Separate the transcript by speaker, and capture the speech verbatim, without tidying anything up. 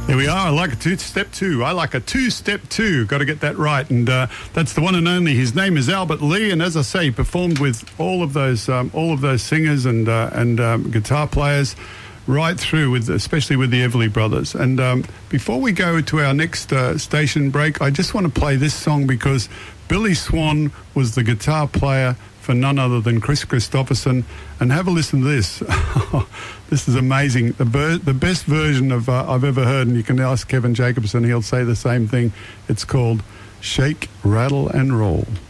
Speaker 1: There we are. I like a two-step two. I like a two-step two. Got to get that right. And uh, that's the one and only. His name is Albert Lee, and as I say, he performed with all of those, um, all of those singers and uh, and um, guitar players, right through with, especially with the Everly Brothers. And um, before we go to our next uh, station break, I just want to play this song because Billy Swan was the guitar player for none other than Chris Christopherson. And have a listen to this. This is amazing. The, ber- the best version of uh, I've ever heard, and you can ask Kevin Jacobson, he'll say the same thing. It's called Shake, Rattle and Roll.